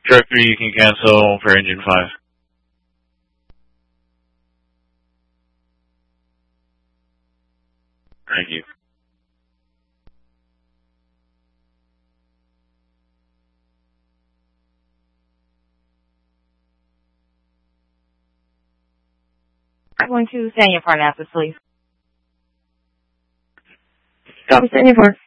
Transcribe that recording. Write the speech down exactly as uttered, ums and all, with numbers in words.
Director, you can cancel for engine five. Thank you. I'm going to stand your part after, please. Stop standing for.